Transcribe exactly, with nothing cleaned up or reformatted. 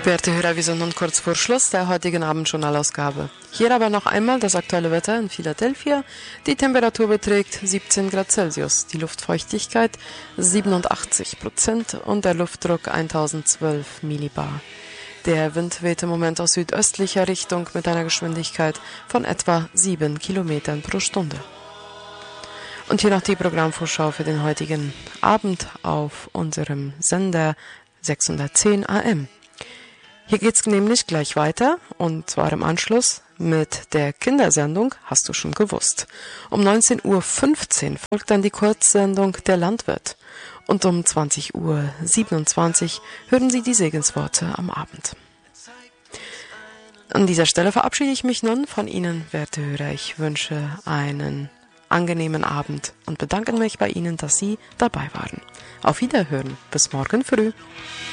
Werte Hörer, wir sind nun kurz vor Schluss der heutigen Abendjournalausgabe. Hier aber noch einmal das aktuelle Wetter in Philadelphia. Die Temperatur beträgt siebzehn Grad Celsius, die Luftfeuchtigkeit siebenundachtzig Prozent und der Luftdruck tausendzwölf Millibar. Der Wind weht im Moment aus südöstlicher Richtung mit einer Geschwindigkeit von etwa sieben Kilometern pro Stunde. Und hier noch die Programmvorschau für den heutigen Abend auf unserem Sender sechshundertzehn A M. Hier geht's nämlich gleich weiter, und zwar im Anschluss mit der Kindersendung Hast du schon gewusst. Um neunzehn Uhr fünfzehn folgt dann die Kurzsendung Der Landwirt. Und um zwanzig Uhr siebenundzwanzig hören Sie die Segensworte am Abend. An dieser Stelle verabschiede ich mich nun von Ihnen, werte Hörer. Ich wünsche einen angenehmen Abend und bedanke mich bei Ihnen, dass Sie dabei waren. Auf Wiederhören. Bis morgen früh.